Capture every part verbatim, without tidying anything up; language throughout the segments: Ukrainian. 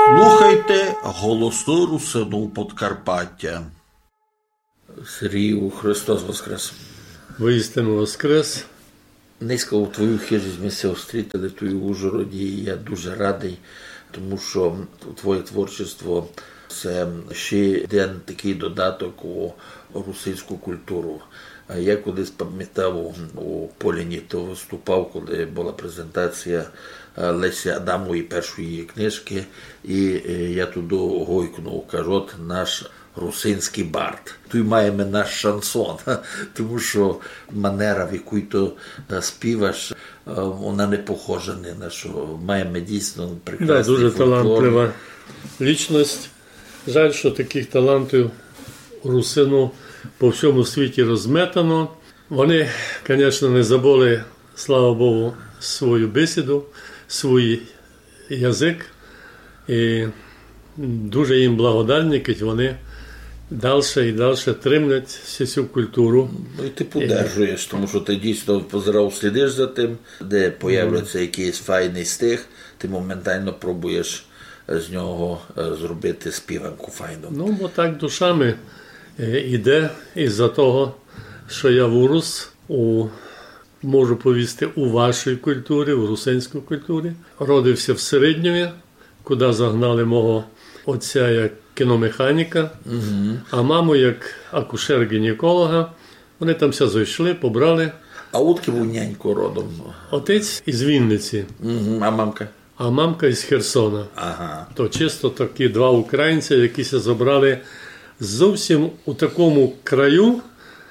Слухайте голосу Русину Подкарпаття. Сергію, Христос Воскрес. Воістину Воскрес. Низько у твою хижість ми се зустріли тут в Ужгороді, і я дуже радий, тому що твоє творчество – це ще один такий додаток у русинську культуру. Я колись пам'ятав, у Поліні то виступав, коли була презентація Лесі Адамової першої книжки, і я туди гойкнув, кажу, от наш русинський бард. Тут маємо наш шансон, тому що манера, в якій то співаш, вона не похожа ні на що. Маємо дійсно прекрасний да, дуже фольклор. Талантлива лічність. Жаль, що таких талантів у русину по всьому світі розметано. Вони, звісно, не забули, слава Богу, свою бесіду, свій язик. І дуже їм благодарні, коли вони далі і далі тримлять всю цю культуру. Ну і ти подержуєш, тому що ти дійсно позирав, слідиш за тим, де появляться якийсь файний стих, ти моментально пробуєш з нього зробити співанку файну. Ну, бо так душами іде із-за того, що я вирос у, можу повісти, у вашій культурі, у русинській культурі. Родився в Середньові, куди загнали мого отця як кіномеханіка, угу. А маму як акушер-гінеколога. Вони там все зайшли, побрали. А утки був нянько родом? Отець із Вінниці. Угу. А мамка? А мамка із Херсона. Ага. То чисто такі два українці, які се забрали зовсім у такому краю,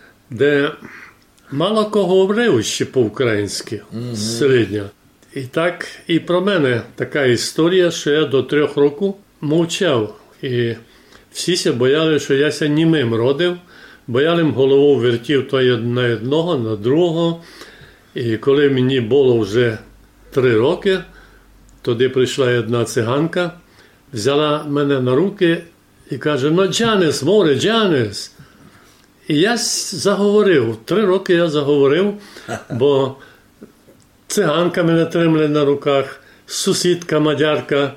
де мало кого говорив ще по-українськи, угу. Середньо. І так, і про мене така історія, що я до трьох років мовчав. І всі се бояли, що я ся німим родив, боялим голову вертів то на одного, на другого. І коли мені було вже три роки, тоді прийшла одна циганка, взяла мене на руки і каже: «Ну, Джанес, море, Джанес!» І я заговорив. Три роки я заговорив, бо циганка мене тримали на руках, сусідка мадярка,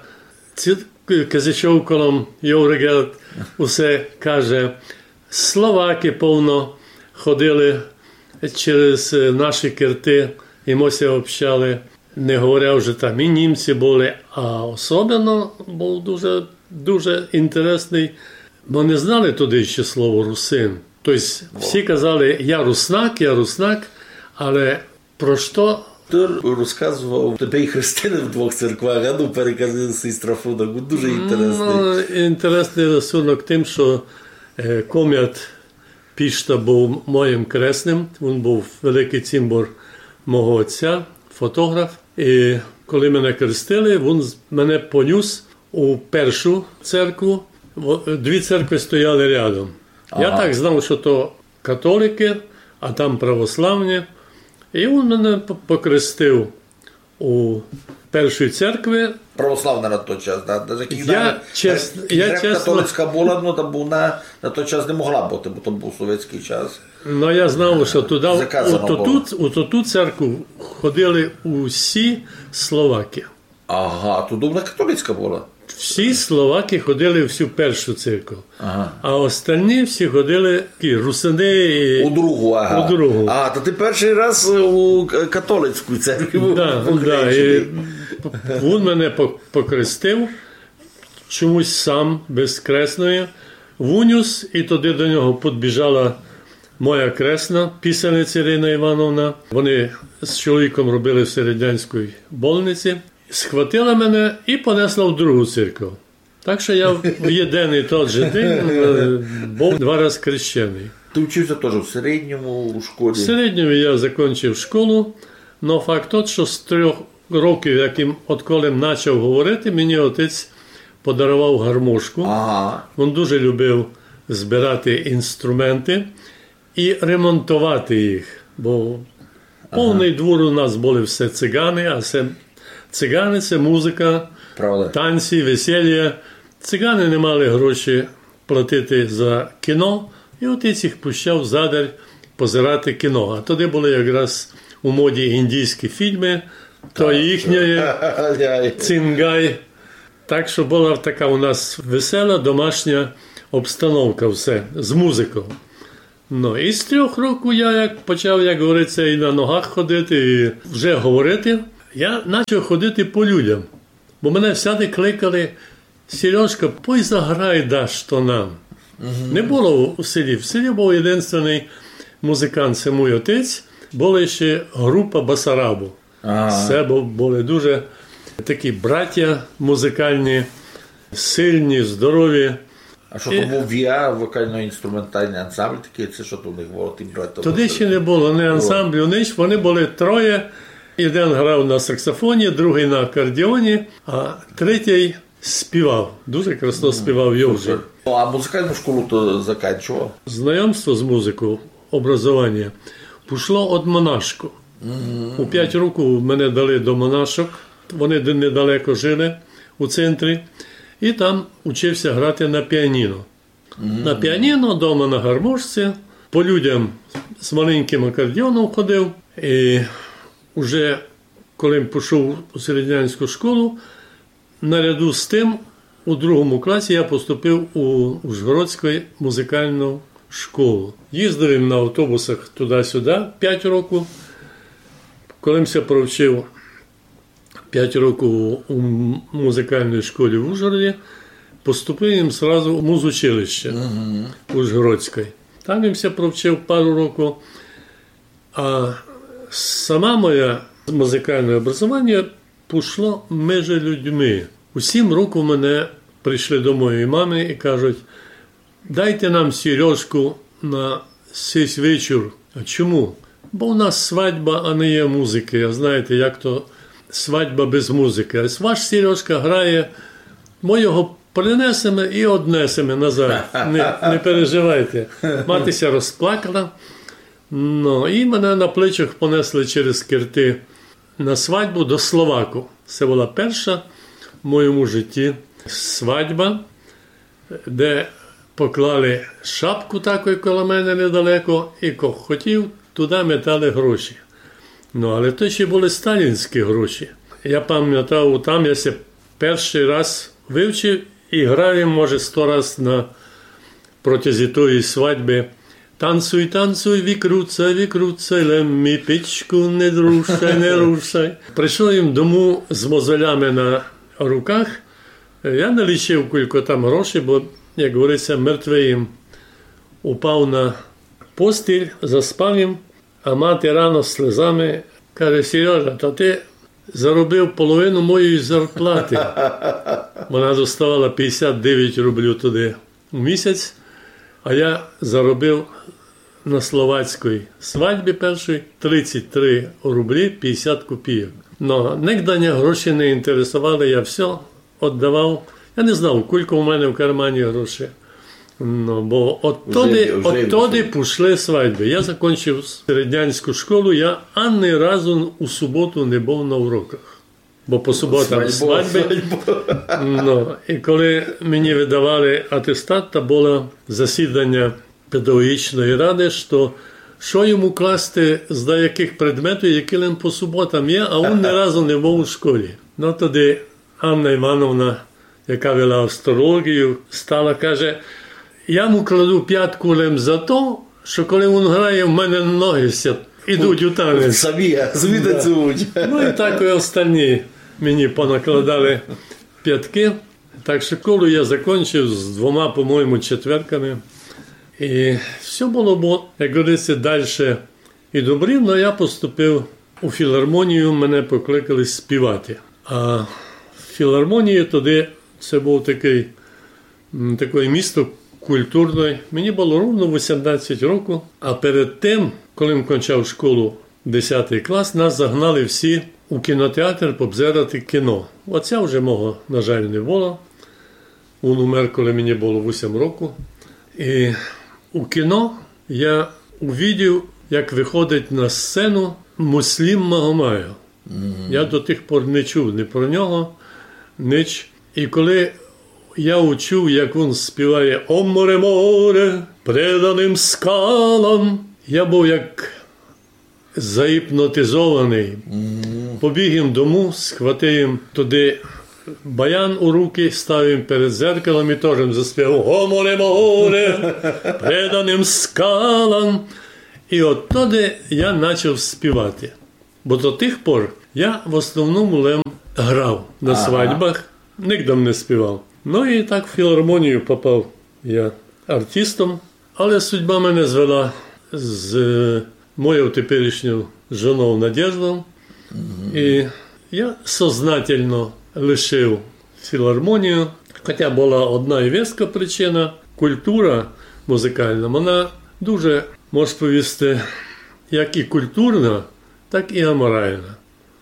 казичов колом Йовригел, усе каже. Словаки повно ходили через наші керти, і ми се общали. Не говоря вже там, і німці були, а особливо був дуже, дуже інтересний, бо не знали туди ще слово русин. Тобто всі казали, я руснак, я руснак, але про що? Ти розказував, тебе і хрестили в двох церквах, а ну переказали свій страфунок, дуже інтересний. Ну, інтересний рисунок тим, що Ком'ят Пішта був моїм кресним, він був великий цимбор мого отця, фотограф. І коли мене хрестили, він мене поніс у першу церкву. Дві церкви стояли рядом. Ага. Я так знав, що то католики, а там православні. І він мене покрестив у першій церкві. Православна на той час, так? Да? Я, чес... я чесно... Католицька була, ну, там на, на той час не могла бути, бо там був совєтський час. Ну, я знав, що туди, у ту, ту церкву ходили усі словаки. Ага, туди вона католицька була? Всі словаки ходили в всю першу церкву. Ага. А останні всі ходили русини і... У другу, ага. У другу. А, то ти перший раз у католицьку церкві був. Да, да, і він мене покрестив, чомусь сам, без кресної, вунюс, і тоді до нього підбіжала моя кресна, писаниця Ірина Івановна. Вони з чоловіком робили в Середнянській больниці. Схватила мене і понесла в другу церкву. Так що я в один і той же день був два рази хрещений. Ти вчився теж в середньому, у школі? В середньому я закінчив школу, але факт тот, що з трьох років, яким відколи почав говорити, мені отець подарував гармошку. Ага. Він дуже любив збирати інструменти і ремонтувати їх, бо повний ага. двор у нас були все цигани, а все цигани – це музика, правда. Танці, весілля. Цигани не мали гроші платити за кіно, і отець їх пущав задар позирати кіно. А тоді були якраз у моді індійські фільми, то їхнє Цингай. Так що була така у нас весела домашня обстановка, все, з музикою. Ну, і з трьох років я як почав, як говориться, і на ногах ходити, і вже говорити. Я почав ходити по людям. Бо мене всяди кликали: Сережка, пой заграй, да, що нам. Угу. Не було у селі. В селі був єдиний музикант, це мій отець. Була ще група Басарабу. Ага. Це були дуже такі браття музикальні, сильні, здорові. А що то був ВІА, вокально-інструментальний ансамбль такий, це що то у них було, ті брати? Тоді ще не було не ансамблю, ніч, вони були троє. Один грав на саксофоні, другий на акордеоні, а третій співав. Дуже красно співав Йовжик. А музикальну школу то закінчував? Знайомство з музикою, образування, пішло від монашку. Mm-hmm. У п'ять років мене дали до монашок, вони недалеко жили у центрі, і там учився грати на піаніно. Mm-hmm. На піаніно, вдома на гармошці, по людям з маленьким акордеоном ходив, і вже коли пішов у середнянську школу, наряду з тим, у другому класі я поступив у Ужгородську музикальну школу. Їздив на автобусах туди-сюди п'ять років. Коли я провчив п'ять років у музикальній школі в Ужгороді, поступив їм одразу в музучилище uh-huh. Ужгородське. Там я провчив пару років. А сама моя музикальне образування пішло між людьми. У сім років мене прийшли до моєї мами і кажуть: дайте нам Сережку на цей вечір. А чому? Бо у нас свадьба, а не є музики. А знаєте, як то свадьба без музики. А ваш Сережка грає, ми його принесемо і однесемо назад. Не, не переживайте. Матися розплакала. Ну, і мене на плечах понесли через кирти на свадьбу до Словаку. Це була перша в моєму житті свадьба, де поклали шапку таку коло мене недалеко, і кого хотів, туди метали гроші. Ну, але то ще були сталінські гроші. Я пам'ятав, там я се перший раз вивчив і граю, може, сто раз на протязі тої свадьби. Танцуй, танцуй, вікруцай, вікруцай, леммі, пічку, не рушай, не рушай. Прийшов їм дому з мозолями на руках. Я не лічив, кілько там грошей, бо, як говориться, мертвий їм упав на постіль, заспав їм, а мати рано з слезами каже: Сережа, та ти заробив половину моєї зарплати. Вона доставала п'ятдесят дев'ять рублів туди у місяць, а я заробив на словацькій свадьбі першій тридцять три рублі п'ятдесят копійок. Но ніколи гроші не інтересували, я все віддавав. Я не знав, кілько у мене в кармані грошей. Ну, бо оттоді, оттоді пішли свадьби. Я закінчив середнянську школу, я ані разу у суботу не був на уроках. Бо по суботам свадьби. Ну, і коли мені видавали атестат, то було засідання педагогічної ради, що що йому класти з деяких предметів, які лише по суботам є, а він ні разу не був у школі. Ну, тоді Анна Івановна, яка вела астрологію, стала, каже: я йому кладу п'ятку лише за то, що коли він грає, в мене ноги все йдуть у танець. Самі, самі танцюють. Ну і так і останні мені понакладали п'ятки. Так що школу я закінчив з двома, по-моєму, четверками. І все було, бо, як говориться, далі і добре, але я поступив у філармонію, мене покликали співати. А в філармонії тоді це був такий, таке місто культурне. Мені було ровно вісімнадцять років, а перед тим, коли я кончав школу десятий клас, нас загнали всі у кінотеатр побзирати кіно. Оця вже мого, на жаль, не було. Він умер, коли мені було вісім років. І у кіно я увидів, як виходить на сцену Муслім Магомаєв. Mm-hmm. Я до тих пор не чув ні про нього, ніч. І коли я учув, як він співає «О море, море, преданим скалам», я був як загіпнотизований. Mm-hmm. Побіг їм дому, схватив їм туди баян у руки, ставим перед зеркалом і теж заспівав «О, море, море, преданим скалам». І от тоді я почав співати. Бо до тих пор я в основному лем грав на ага. свадьбах, ніколи не співав. Ну і так в філармонію попав я артистом, але судьба мене звела з моєю теперішньою жоною Надеждою. Mm-hmm. І я сознательно лишив філармонію, хоча була одна і веска причина. Культура музикальна, вона дуже, можна повісти, як і культурна, так і аморальна.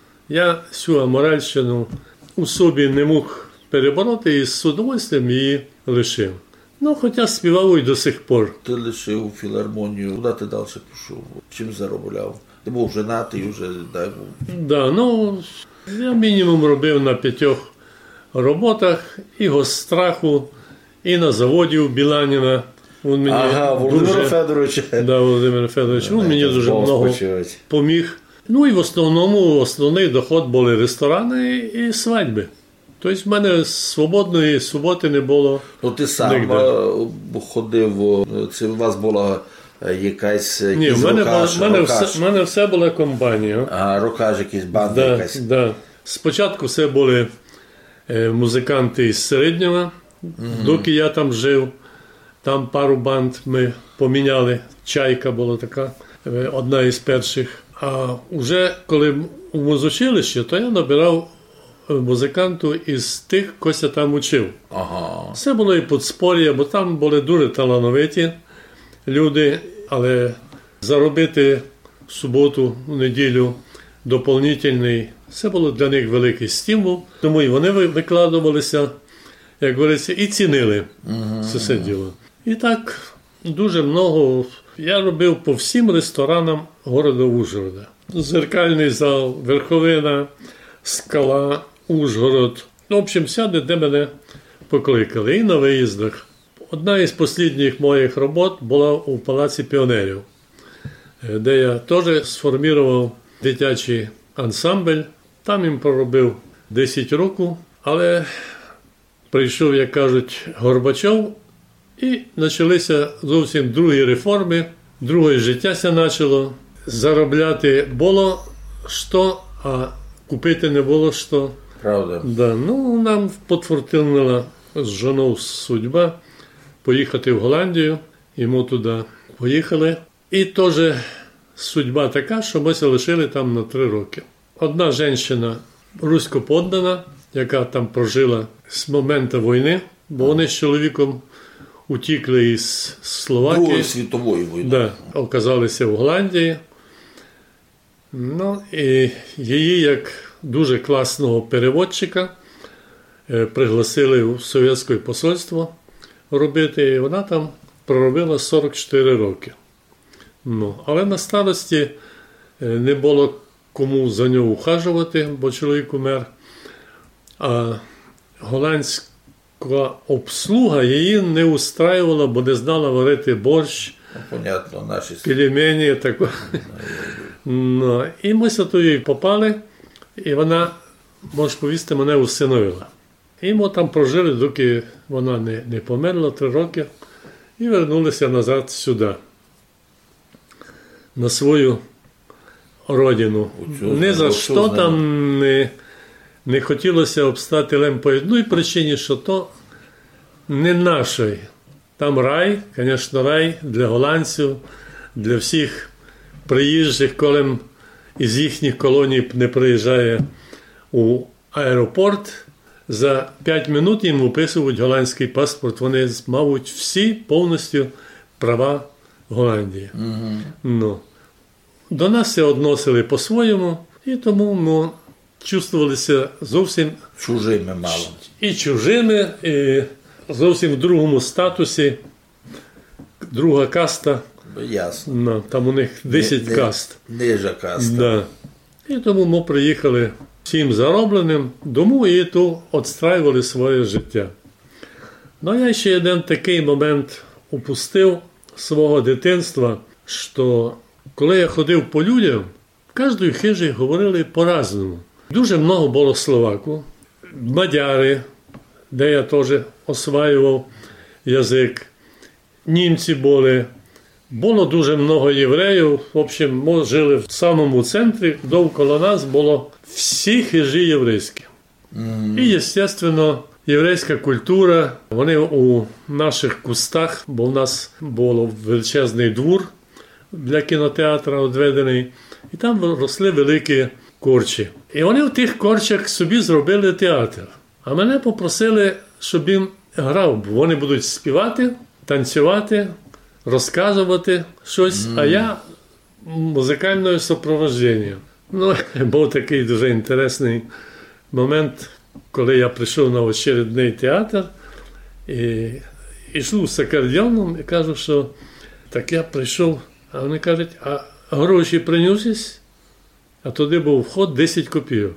Я цю аморальщину у собі не мог перебороти і з удовольствием її лишив. Ну, хоча співав і до сих пор. Ти лишив філармонію, куди ти далі пішов? Чим заробляв? Ти був женатий вже, так? Да, ну, я мінімум робив на п'ятьох роботах, і Гостраху, і на заводі у Біланіна. Він мені ага, Володимира дуже, Федоровича. Да, Володимир Федорович. Він мені дуже много поміг. Ну і в основному, основний доход були ресторани і свадьби. Тобто в мене свободної суботи не було. Ну ти сам нігде ходив, це у вас була якась Ні, в мене, рокаш, мене, все, мене все була компанія. А, рокаж якийсь, банда да, якась. Да. Спочатку все були е, музиканти із Середнього, mm-hmm. доки я там жив. Там пару банд ми поміняли. Чайка була така, одна із перших. А вже коли у музучилищі, то я набирав музиканту із тих, кось я там учив. Ага. Це було і подспор'я, бо там були дуже талановиті люди, але заробити в суботу, в неділю доповнительний, це було для них великий стимул. Тому і вони викладувалися, як говориться, і цінили ага. це все діло. І так дуже много я робив по всім ресторанам города Ужгорода. Зеркальний зал, Верховина, Скала, Ужгород. В общем, всюди, де мене покликали. І на виїздах. Одна із останніх моїх робот була у Палаці піонерів, де я теж сформував дитячий ансамбль. Там їм проробив десять років, але прийшов, як кажуть, Горбачов, і почалися зовсім другі реформи, друге життя ся почало. Заробляти було що, а купити не було що. Правда. Да. Ну, нам підфортунила з жоною судьба поїхати в Голландію, і ми туди поїхали. І теж судьба така, що ми залишили там на три роки. Одна жінка руськоподдана, яка там прожила з моменту війни, бо вони з чоловіком утікли із Словакії. Другої світової війни. Да, оказалися в Голландії. Ну, і її, як дуже класного переводчика, пригласили в совєтське посольство робити, і вона там проробила сорок чотири роки. Ну, але на старості не було кому за нього ухажувати, бо чоловік умер. А голландська обслуга її не устраювала, бо не знала варити борщ, ну, понятно, наші пельмені. Так. Ну, і ми туди попали, і вона, можеш повісти, мене усиновила. І ми там прожили, доки вона не, не померла, три роки, і вернулися назад сюди, на свою родину. Ні за що там не, не хотілося обстати лем по одній причині, що то не наше. Там рай, звісно, рай для голландців, для всіх приїжджих, коли із їхніх колоній не приїжджає у аеропорт, за п'ять минут їм виписують голландський паспорт. Вони мають всі повністю права Голландії. Угу. Ну, до нас це відносили по-своєму, і тому ми чувствувалися зовсім чужими мало. І чужими, і зовсім в другому статусі, друга каста. Ясно. Ну, там у них десять не, каст. Нижа каста. Да. І тому ми приїхали всім заробленим дому і тут відстраювали своє життя. Ну, я ще один такий момент упустив свого дитинства, що коли я ходив по людям, в кожній хижі говорили по-разному. Дуже много було словаку. мадяри, де я теж осваював язик, німці були. Було дуже много євреїв, в общем, ми жили в самому центрі, довкола нас було всі хижі єврейські. Mm. І, звісно, єврейська культура, вони у наших кустах, бо в нас був величезний двор для кінотеатру відведений, і там росли великі корчі. І вони в тих корчах собі зробили театр. А мене попросили, щоб їм грав, бо вони будуть співати, танцювати, розказувати щось, mm. а я музикальне супроводження. Ну, був такий дуже інтересний момент, коли я прийшов на очередний театр і йшов з акордеоном і кажу, що так я прийшов, а вони кажуть, а гроші приносись? А туди був вход десять копійок.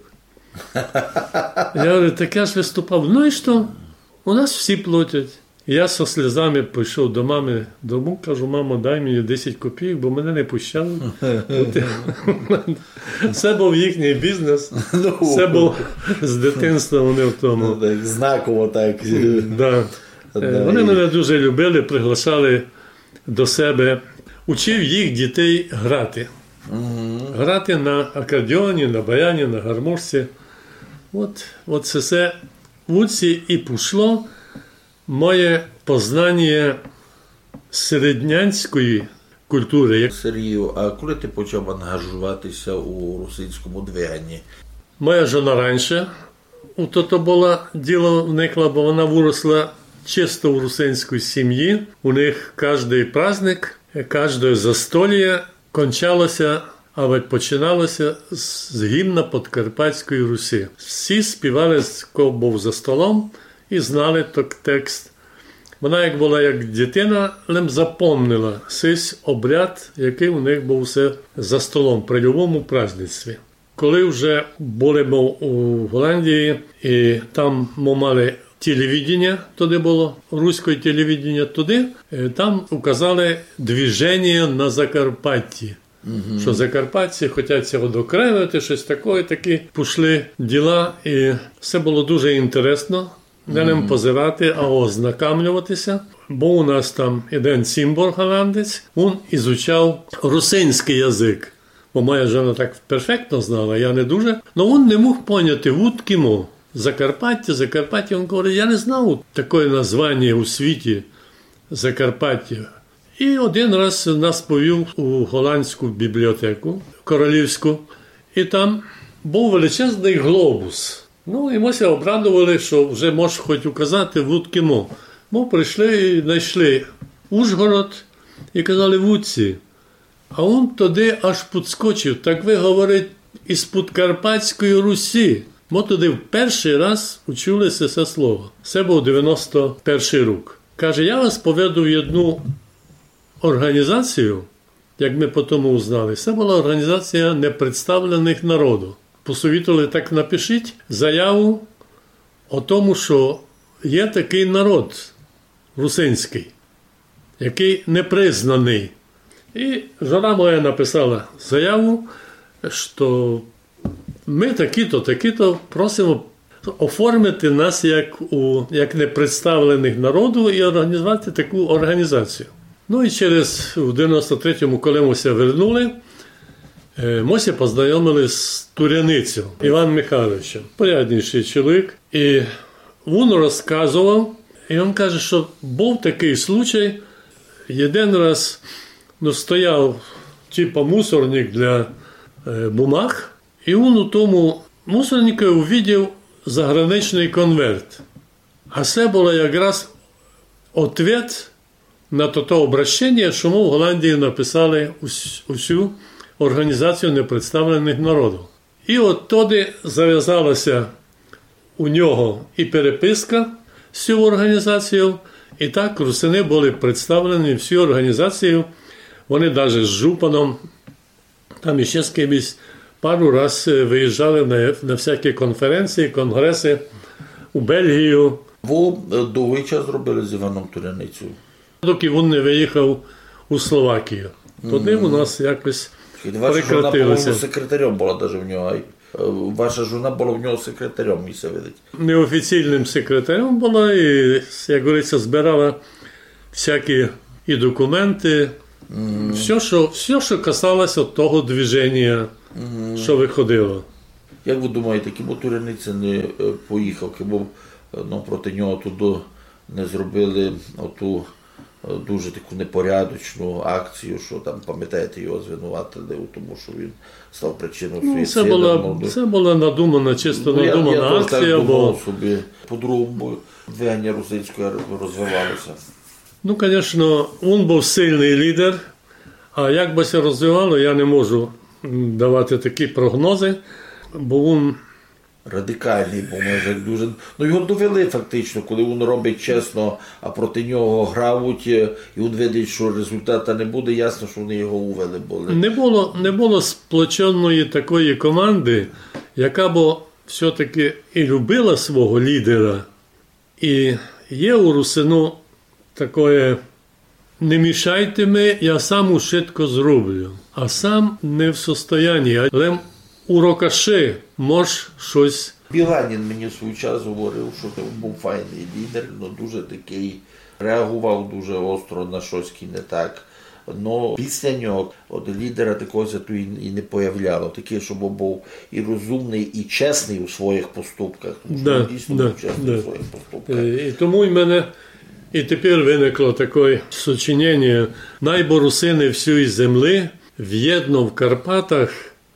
Я говорю, так я ж виступав. Ну і що? У нас всі платять. Я зі сльозами прийшов до мами дому, кажу, мамо, дай мені десять копійок, бо мене не пущали. Це був їхній бізнес, це був з дитинства вони в тому. Знаково так. Да. Вони мене дуже любили, приглашали до себе, учив їх дітей грати. Грати на акордеоні, на баяні, на гармошці. От, от це все в ці і пішло моє познання середнянської культури. Сергію, а коли ти почав ангажуватися у русинському движенні? Моя жона раніше у то було діло вникла, бо вона виросла чисто в русинській сім'ї. У них кожний праздник, кожне застолье кончалося, а починалося з гімна Подкарпатської Русі. Всі співали, хто був за столом, і знали той текст. Вона, як була як дитина, лим запомнила цей обряд, який у них був все за столом при любому праздництві. Коли вже були ми у Голландії, і там ми мали телевидення, туди було, руське телевидення туди, там указали движення на Закарпатті. Mm-hmm. Що закарпатці хочуть цього докривати, щось таке, такі пішли діла, і все було дуже інтересно. Не ним позирати, а ознакомлюватися. Бо у нас там один Цимбор голландець, він ізучав русинський язик. Бо моя жена так перфектно знала, я не дуже. Но він не мог поняти вудкімо. Закарпаття, Закарпаття. Він говорить, я не знав такої названня у світі Закарпаття. І один раз нас повів у голландську бібліотеку королівську, і там був величезний глобус. Ну, і ми ся обрадували, що вже можеш хоч указати вудкімо. Ми прийшли і знайшли Ужгород і казали вудці. А він туди аж підскочив. Так ви, говорить, із Подкарпатської Русі. Ми туди в перший раз училися це слово. Це був дев'яносто перший рік. Каже, я вас поведу в одну організацію, як ми потім узнали. Це була організація непредставлених народів. Посовітували, так напишіть заяву о тому, що є такий народ русинський, який не признаний. І жона моя написала заяву, що ми такі-то, такі-то просимо оформити нас як, у, як непредставлених народу і організувати таку організацію. Ну і через в дев'яносто третьому, коли ми все вернули, ми ся познайомили з Туряницю Іваном Михайловичем, порядніший чоловік. І він розказував, і він каже, що був такий случай, один раз ну, стояв типу мусорник для е, бумаг, і він у тому мусорнику увидів заграничний конверт. А це було якраз відповідь на те обращення, що ми в Голландії написали усю організацію непредставлених народів. І от тоді зав'язалася у нього і переписка з цією організацією, і так русини були представлені всю організацію. Вони навіть з Жупаном, там іще з кимось, пару раз виїжджали на, на всякі конференції, конгреси у Бельгію. Ви довгий час робили з Іваном Туряницею? Доки він не виїхав у Словакію. Тоді mm-hmm. у нас якось прекратилося. Вона, по-моєму, секретарем була навіть в нього. ваша жона була в нього секретарем, місце видить. Неофіційним секретарем була і, як говориться, збирала всякі і документи, mm. все, що, все, що касалося того движення, mm. що виходило. Як ви думаєте, кому Турениця не поїхав, кому ну, проти нього туди не зробили оту дуже таку непорядочну акцію, що там, пам'ятаєте, його звинуватили у тому, що він став причиною ну, суїциду. Це була, це була надумана, чисто ну, надумана я, я акція. Так бо... собі. По-другому двигання русинського розвивалося. Ну, звісно, він був сильний лідер, а як би це розвивало, я не можу давати такі прогнози, бо він... Радикальний, бо може дуже. Ну його довели фактично, коли він робить чесно, а проти нього грають, і він видить, що результату не буде, ясно, що вони його увели були. Не було, не було сплоченої такої команди, яка б все-таки і любила свого лідера. І є у Русину таке: не мішайте ми, я сам ушитко зроблю, а сам не в состоянні. Але у Рокаши може щось. Біланін мені в свій час говорив, що він був файний лідер, але дуже такий, реагував дуже остро на щось не так. Но після нього от лідера такого тут і не появляло. Такий, щоб був і розумний, і чесний у своїх поступках. Тому що да, він дійсно да, був чесний да. у своїх поступках. І тому в мене і тепер виникло таке сочинення: «Найбо русини всієї землі, в'єдно в Карпатах,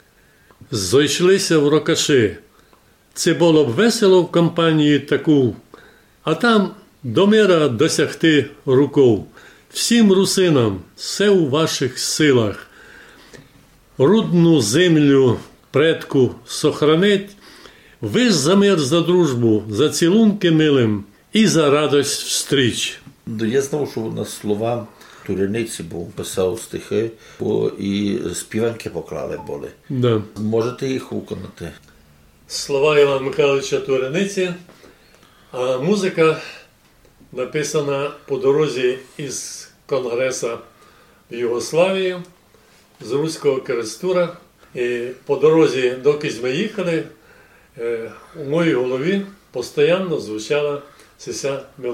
зойшлися в Рокаши. Це було б весело в кампанії таку, а там до мира досягти руков. Всім русинам, все у ваших силах. Рудну землю предку сохранить, ви ж за мир, за дружбу, за цілунки милим і за радость встріч». Я знав, що на слова Турениці був, писав стихи, бо і співанки поклали були. Да. Можете їх виконати? Слова Івана Михайловича Турениці, а музика написана по дорозі із Конгресу в Югославії, з Руського Крестура. І по дорозі, доки ми їхали, у моїй голові постійно звучала ця мелодія.